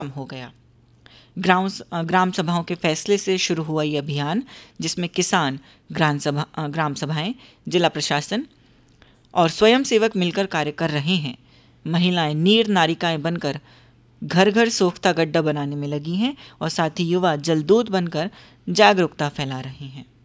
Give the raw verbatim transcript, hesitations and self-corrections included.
कम हो गया। ग्राम ग्राम सभाओं के फैसले से शुरू हुआ ये अभियान, जिसमें किसान, ग्राम सभा ग्राम सभाएं, जिला प्रशासन और स्वयं सेवक मिलकर कार्य कर रहे हैं। महिलाएं नीर नारिकाएं बनकर घर घर सोख्ता गड्ढा बनाने में लगी हैं और साथ ही युवा जलदूत बनकर जागरूकता फैला रहे हैं।